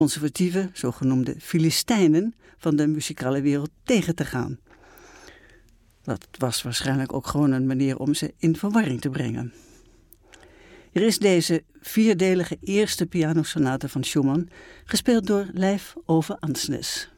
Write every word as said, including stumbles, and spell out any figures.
conservatieve, zogenoemde Filistijnen van de muzikale wereld tegen te gaan. Dat was waarschijnlijk ook gewoon een manier om ze in verwarring te brengen. Er is deze vierdelige eerste pianosonate van Schumann, gespeeld door Leif Ove Andsnes.